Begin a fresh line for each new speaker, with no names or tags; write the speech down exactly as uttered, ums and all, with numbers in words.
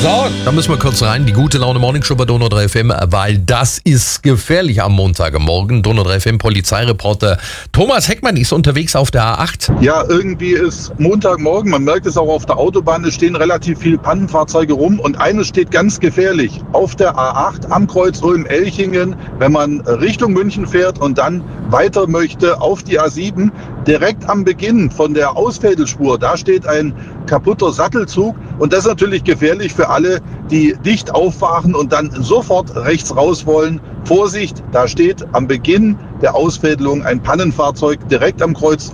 So, da müssen wir kurz rein. Die gute Laune Morning Show bei Donau drei F M, weil das ist gefährlich am Montagmorgen. Donau drei F M Polizeireporter Thomas Heckmann ist unterwegs auf der A acht.
Ja, irgendwie ist Montagmorgen, man merkt es auch auf der Autobahn, es stehen relativ viele Pannenfahrzeuge rum und eines steht ganz gefährlich. Auf der A acht am Kreuz Ulm-Elchingen, wenn man Richtung München fährt und dann weiter möchte auf die A sieben, direkt am Beginn von der Ausfädelspur, da steht ein kaputter Sattelzug und das ist natürlich gefährlich für alle, die dicht auffahren und dann sofort rechts raus wollen. Vorsicht, da steht am Beginn der Ausfädelung ein Pannenfahrzeug direkt am Kreuz